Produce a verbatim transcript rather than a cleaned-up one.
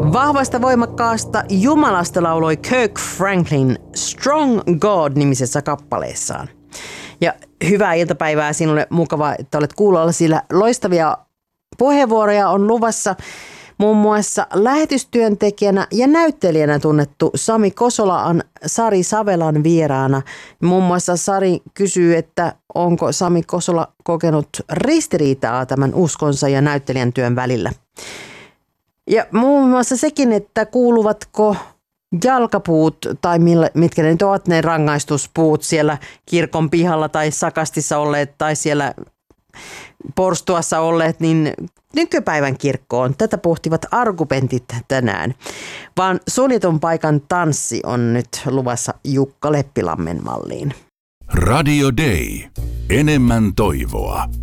Vahvasta voimakkaasta Jumalasta lauloi Kirk Franklin Strong God-nimisessä kappaleessaan. Ja hyvää iltapäivää sinulle, mukava, että olet kuulolla, sillä loistavia puheenvuoroja on luvassa. Muun muassa lähetystyöntekijänä ja näyttelijänä tunnettu Sami Kosola on Sari Savelan vieraana. Muun muassa Sari kysyy, että onko Sami Kosola kokenut ristiriitaa tämän uskonsa ja näyttelijän työn välillä. Ja muun muassa sekin, että kuuluvatko jalkapuut tai mitkä ne nyt ovat ne rangaistuspuut siellä kirkon pihalla tai sakastissa olleet tai siellä porstuassa olleet, niin nykypäivän kirkkoon. Tätä pohtivat argumentit tänään. Vaan suljetun paikan tanssi on nyt luvassa Jukka Leppilammen malliin. Radio Day. Enemmän toivoa.